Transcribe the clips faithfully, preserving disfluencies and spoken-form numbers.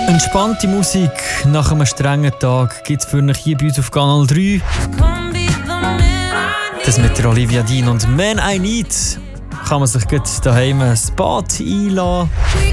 Entspannte Musik nach einem strengen Tag gibt es für euch hier bei uns auf Kanal drei. Das mit der Olivia Dean und Man I Need kann man sich gut daheim ein Bad einlassen.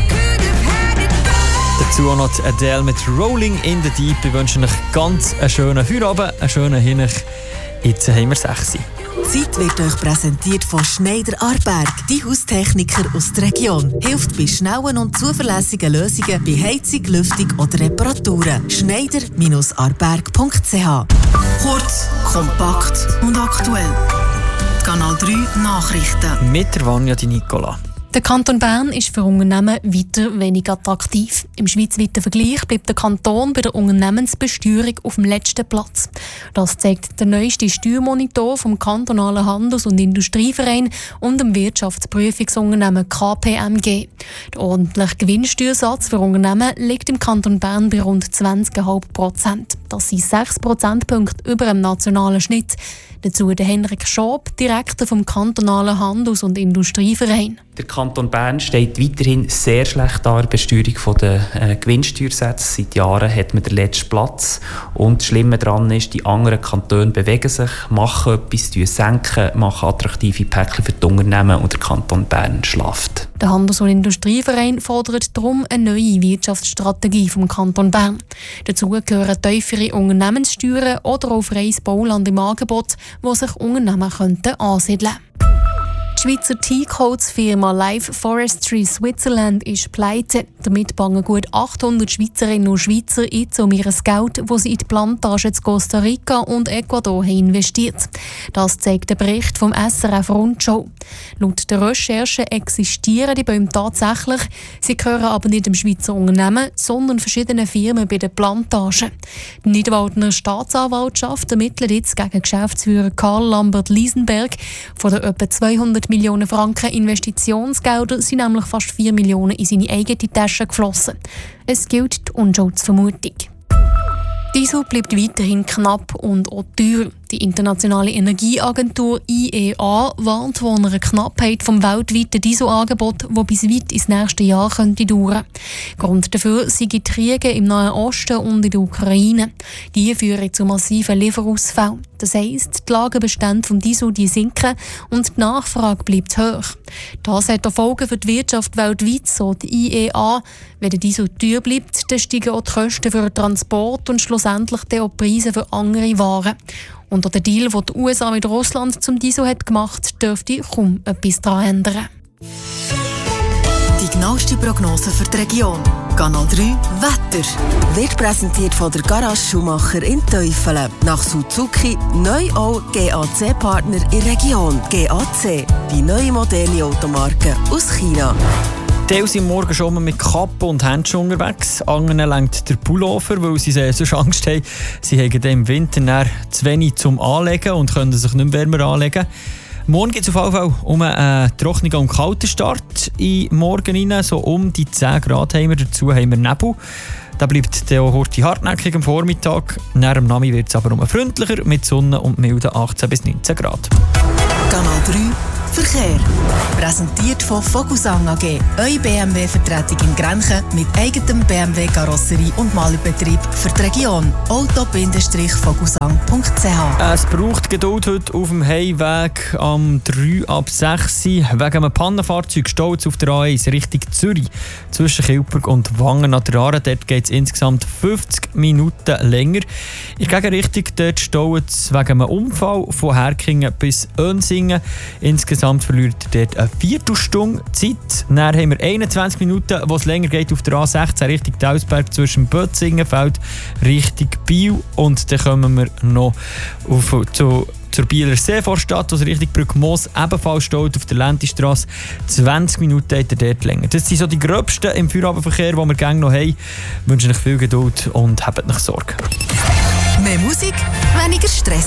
Dazu auch noch die Adele mit Rolling in the Deep. Wir wünschen euch ganz einen schönen Feierabend, einen schönen Hinech. Jetzt haben wir sechs. Die Zeit wird euch präsentiert von Schneider Aarberg, die Haustechniker aus der Region. Hilft bei schnellen und zuverlässigen Lösungen bei Heizung, Lüftung oder Reparaturen. schneider Aarberg punkt c h. Kurz, kompakt und aktuell. Die Kanal drei Nachrichten. Mit der Vanja Di Nicola. Der Kanton Bern ist für Unternehmen weiter wenig attraktiv. Im schweizweiten Vergleich bleibt der Kanton bei der Unternehmensbesteuerung auf dem letzten Platz. Das zeigt der neueste Steuermonitor vom kantonalen Handels- und Industrieverein und dem Wirtschaftsprüfungsunternehmen K P M G. Der ordentliche Gewinnsteuersatz für Unternehmen liegt im Kanton Bern bei rund zwanzig Komma fünf Prozent. Das sind sechs Prozentpunkte über dem nationalen Schnitt. Dazu der Henrik Schob, Direktor vom kantonalen Handels- und Industrieverein. Der Kanton Bern steht weiterhin sehr schlecht da in der Besteuerung der äh, Gewinnsteuersätze. Seit Jahren hat man den letzten Platz. Und das Schlimme daran ist, die anderen Kantone bewegen sich, machen etwas, senken, machen attraktive Päckchen für die Unternehmen und der Kanton Bern schlaft. Der Handels- und Industrieverein fordert darum eine neue Wirtschaftsstrategie vom Kanton Bern. Dazu gehören tiefere Unternehmenssteuern oder auch freies Bauland im Angebot, wo sich Unternehmen könnten ansiedeln könnten. Die Schweizer Teakholzfirma Life Forestry Switzerland ist pleite. Damit bangen gut achthundert Schweizerinnen und Schweizer jetzt um ihr Geld, das sie in die Plantagen in Costa Rica und Ecuador haben investiert. Das zeigt der Bericht vom S R F Rundschau. Laut der Recherche existieren die Bäume tatsächlich. Sie gehören aber nicht dem Schweizer Unternehmen, sondern verschiedenen Firmen bei den Plantagen. Die Nidwaldner Staatsanwaltschaft ermittelt jetzt gegen Geschäftsführer Karl Lambert Liesenberg. Von der etwa zweihundert Millionen Franken Investitionsgelder sind nämlich fast vier Millionen in seine eigene Tasche geflossen. Es gilt die Unschuldsvermutung. Diesel bleibt weiterhin knapp und auch teuer. Die internationale Energieagentur I E A warnt vor einer Knappheit vom weltweiten Dieselangebot, das bis weit ins nächste Jahr könnte dauern. Grund dafür sind die Kriege im Nahen Osten und in der Ukraine. Die führen zu massiven Lieferausfällen. Das heisst, die Lagerbestände vom Diesel die sinken und die Nachfrage bleibt hoch. Das hat auch Folgen für die Wirtschaft weltweit, so die I E A. Wenn der Diesel teuer bleibt, dann steigen auch die Kosten für den Transport und schlussendlich auch die Preise für andere Waren. Und auch der Deal, den die U S A mit Russland zum Diesel hat gemacht, dürfte kaum etwas daran ändern. Die genaueste Prognose für die Region. Kanal drei Wetter. Wird präsentiert von der Garage Schumacher in Teufelen. Nach Suzuki neu auch G A C-Partner in der Region. G A C, die neue moderne Automarke aus China. Teil sind morgen schon mal mit Kappe und Handschuhen unterwegs. Anderen lenkt der Pullover, weil sie sonst Angst haben, sie haben im Winter zu wenig zum Anlegen und können sich nicht mehr wärmer anlegen. Morgen geht es auf jeden Fall um einen trockenen und kalten Start in Morgen rein. So um die zehn Grad haben wir. Dazu haben wir Nebel. Da bleibt der Horti hartnäckig am Vormittag. Nach dem Nami wird es aber um freundlicher mit Sonne und milden achtzehn bis neunzehn Grad. Kanal drei Verkehr. Präsentiert von Vogelsang A G. Eure B M W-Vertretung in Grenchen mit eigenem B M W-Karosserie und Malerbetrieb für die Region. auto Vogelsang punkt c h. Es braucht Geduld heute auf dem Heimweg am drei ab sechs. Wegen einem Pannenfahrzeug stolz auf der A eins Richtung Zürich. Zwischen Kilburg und Wangen an der Aare. Dort geht es insgesamt fünfzig Minuten länger. In der Gegenrichtung dort staut es wegen einem Unfall von Herkingen bis Önsingen. Insgesamt verliert er dort eine Viertelstunde Zeit. Dann haben wir einundzwanzig Minuten, wo es länger geht auf der A sechzehn Richtung Tausberg zwischen Bötzingenfeld Richtung Biel. Und dann kommen wir noch auf, zu, zur Bieler Seevorstadt, wo es Richtung Brückmoos ebenfalls steht auf der Lentistrasse. zwanzig Minuten hat er dort länger. Das sind so die gröbsten im Feierabendverkehr, die wir gerne noch haben. Ich wünsche euch viel Geduld und habt nicht Sorge. Mehr Musik, weniger Stress.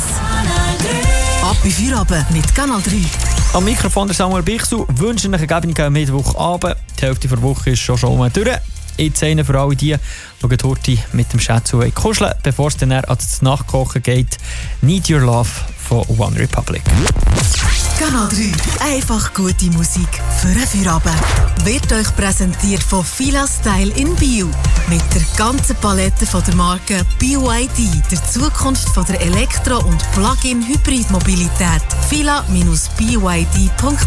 Ab in Feierabend mit Kanal drei. Am Mikrofon der Samuel Bichsel wünsche euch einen guten Mittwochabend. Die Hälfte der Woche ist schon schon mal durch. Jetzt eine für alle die, die heute mit dem Schätzu kuscheln, bevor es dann ans Nachkochen geht. Need Your Love von One Republic. Kanal drei. Einfach gute Musik für einen Feierabend. Wird euch präsentiert von Fila Style in Biel. Mit der ganzen Palette von der Marke B Y D, der Zukunft von der Elektro- und Plug-in-Hybrid-Mobilität. fila Bindestrich b y d punkt